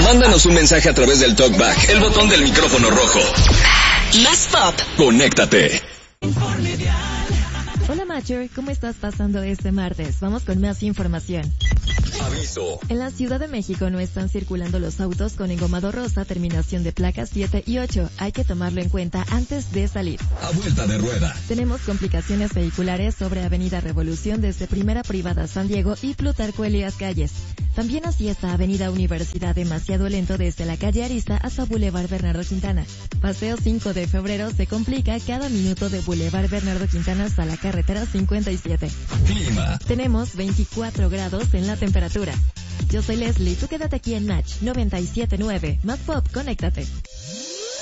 Mándanos un mensaje a través del TalkBack, el botón del micrófono rojo. Más pop. Conéctate. Hola Macher, ¿cómo estás pasando este martes? Vamos con más información. Aviso. En la Ciudad de México no están circulando los autos con engomado rosa, terminación de placas 7 y 8. Hay que tomarlo en cuenta antes de salir. A vuelta de rueda. Tenemos complicaciones vehiculares sobre Avenida Revolución desde Primera Privada San Diego y Plutarco Elías Calles. También así está Avenida Universidad demasiado lento desde la calle Arista hasta Boulevard Bernardo Quintana. Paseo 5 de febrero se complica cada minuto de Boulevard Bernardo Quintana hasta la carretera 57. Clima. Tenemos 24 grados en la temperatura. Yo soy Leslie, tú quédate aquí en Match 97.9. Más pop, conéctate.